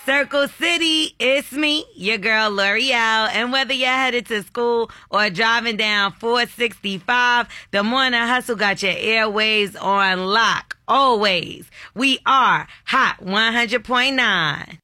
Circle City, it's me, your girl L'Oreal, and whether you're headed to school or driving down 465, the Morning Hustle got your airways on lock. Always. We are Hot 100.9.